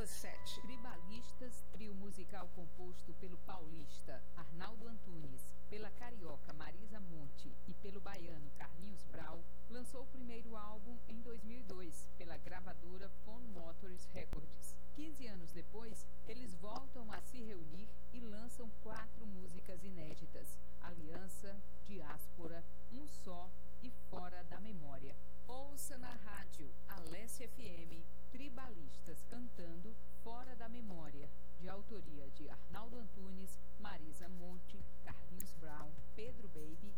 17. Tribalistas, trio musical composto pelo paulista Arnaldo Antunes, pela carioca Marisa Monte e pelo baiano Carlinhos Brau, lançou o primeiro álbum em 2002 pela gravadora Phone Motors Records. 15 anos depois, eles voltam a se reunir e lançam 4 músicas inéditas: Aliança, Diáspora, Um Só e Fora da Memória. Ouça na rádio Alesse FM, Tribalistas cantando Fora da Memória, de autoria de Arnaldo Antunes, Marisa Monte, Carlinhos Brown, Pedro Baby